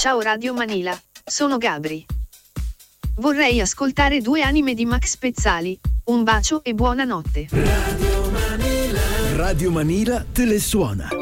Ciao Radio Manila, sono Gabri. Vorrei ascoltare Due anime di Max Pezzali. Un bacio e buonanotte. Radio Manila te le suona.